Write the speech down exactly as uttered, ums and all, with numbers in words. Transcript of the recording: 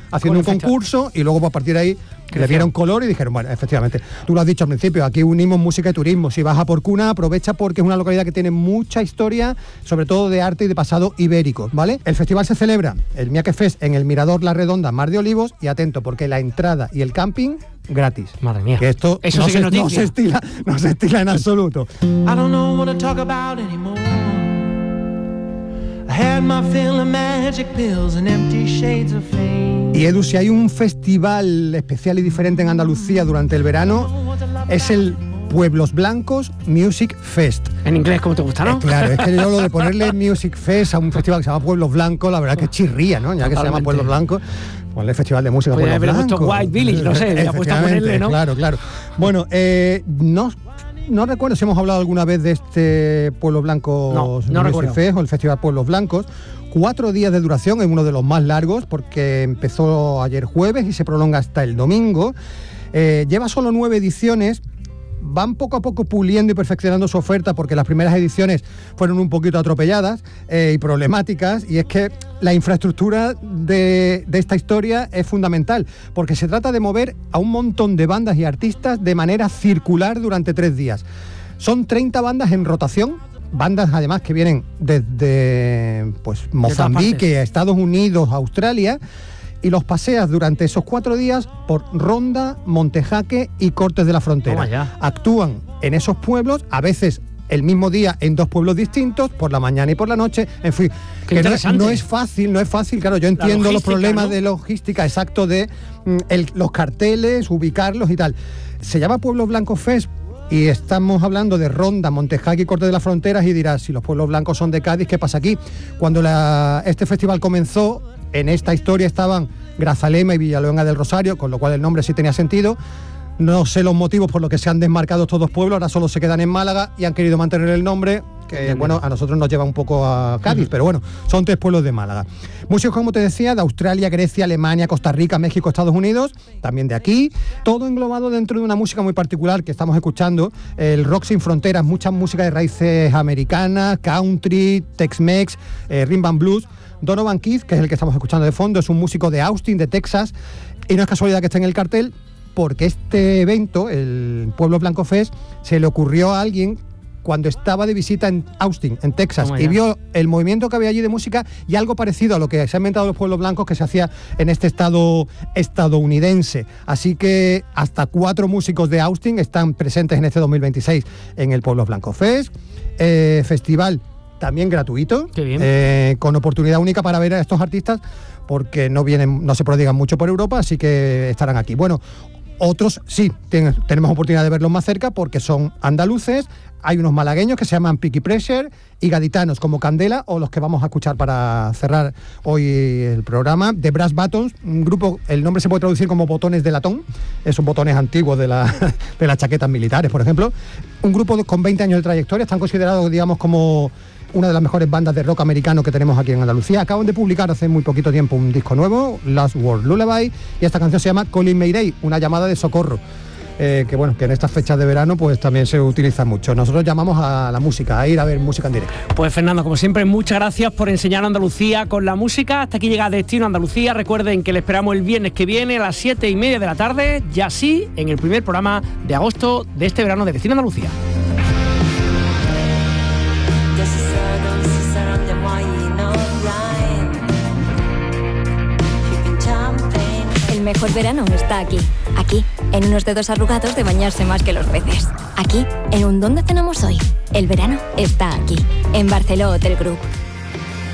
haciendo un concurso y luego pues, a partir de ahí Creció. Le dieron color y dijeron, bueno, efectivamente, tú lo has dicho al principio, aquí unimos música y turismo. Si vas a Porcuna, aprovecha porque es una localidad que tiene mucha historia, sobre todo de arte y de pasado ibérico, ¿vale? El festival se celebra, el Miaque Fest, en el Mirador La Redonda, Mar de Olivos, y atento, porque la entrada y el camping gratis. Madre mía. Que esto Eso no, sí se, que no se estila, no se estila en absoluto. I don't know what to talk about anymore. I had my fill of magic pills and empty shades of fame. Y Edu, si hay un festival especial y diferente en Andalucía durante el verano, es el Pueblos Blancos Music Fest. En inglés, ¿cómo te gusta, no? Eh, claro, es que yo lo de ponerle Music Fest a un festival que se llama Pueblos Blancos, la verdad que chirría, ¿no? Ya que Totalmente. Se llama Pueblos Blancos, ponle Festival de Música Puede Pueblos haber Blancos. puesto White Village, no sé, le ha puesto a ponerle, ¿no? Claro, claro. Bueno, eh, no... No recuerdo si hemos hablado alguna vez de este Pueblos Blancos no, no Music Fest o el Festival Pueblos Blancos. Cuatro días de duración, es uno de los más largos porque empezó ayer jueves y se prolonga hasta el domingo. Eh, lleva solo nueve ediciones. Van poco a poco puliendo y perfeccionando su oferta porque las primeras ediciones fueron un poquito atropelladas eh, y problemáticas, y es que la infraestructura de, de esta historia es fundamental porque se trata de mover a un montón de bandas y artistas de manera circular durante tres días. Son treinta bandas en rotación, bandas además que vienen desde pues, Mozambique, Estados Unidos, Australia, y los paseas durante esos cuatro días por Ronda, Montejaque y Cortes de la Frontera. Actúan en esos pueblos, a veces el mismo día en dos pueblos distintos, por la mañana y por la noche, en fin. Qué que no, interesante. no es fácil, no es fácil, claro, yo entiendo los problemas, ¿no?, de logística, exacto, de mm, el, los carteles, ubicarlos y tal. Se llama Pueblos Blancos Fest y estamos hablando de Ronda, Montejaque y Cortes de las Fronteras, y dirás, si los pueblos blancos son de Cádiz, ¿qué pasa aquí? Cuando la, este festival comenzó, en esta historia estaban Grazalema y Villaluenga del Rosario, con lo cual el nombre sí tenía sentido. No sé los motivos por los que se han desmarcado estos dos pueblos, ahora solo se quedan en Málaga y han querido mantener el nombre, que bueno, a nosotros nos lleva un poco a Cádiz, uh-huh. pero bueno, son tres pueblos de Málaga. Músicos, como te decía, de Australia, Grecia, Alemania, Costa Rica, México, Estados Unidos, también de aquí, todo englobado dentro de una música muy particular que estamos escuchando, el rock sin fronteras, mucha música de raíces americanas, country, Tex-Mex, eh, rhythm and blues. Donovan Keith, que es el que estamos escuchando de fondo, es un músico de Austin, de Texas, y no es casualidad que esté en el cartel, porque este evento, el Pueblos Blancos Fest, se le ocurrió a alguien cuando estaba de visita en Austin, en Texas, oh, y vio el movimiento que había allí de música y algo parecido a lo que se ha inventado los Pueblos Blancos que se hacía en este estado estadounidense. Así que hasta cuatro músicos de Austin están presentes en este dos mil veintiséis en el Pueblos Blancos Fest. Eh, festival también gratuito, eh, con oportunidad única para ver a estos artistas, porque no vienen, no se prodigan mucho por Europa, así que estarán aquí. Bueno, otros sí, tienen, tenemos oportunidad de verlos más cerca porque son andaluces. Hay unos malagueños que se llaman Picky Pressure y gaditanos como Candela, o los que vamos a escuchar para cerrar hoy el programa, de Brass Buttons, un grupo, el nombre se puede traducir como botones de latón, esos botones antiguos de, la, de las chaquetas militares, por ejemplo. Un grupo con veinte años de trayectoria, están considerados, digamos, como una de las mejores bandas de rock americano que tenemos aquí en Andalucía. Acaban de publicar hace muy poquito tiempo un disco nuevo, Last Word Lullaby, y esta canción se llama Calling Mayday, una llamada de socorro. Eh, que bueno, que en estas fechas de verano pues también se utiliza mucho. Nosotros llamamos a la música, a ir a ver música en directo. Pues Fernando, como siempre, muchas gracias por enseñar a Andalucía con la música. Hasta aquí llega Destino Andalucía. Recuerden que le esperamos el viernes que viene a las siete y media de la tarde, ya sí, en el primer programa de agosto de este verano de Destino Andalucía. El mejor verano está aquí, aquí, en unos dedos arrugados de bañarse más que los peces. Aquí, en un ¿dónde cenamos hoy? El verano está aquí, en Barceló Hotel Group.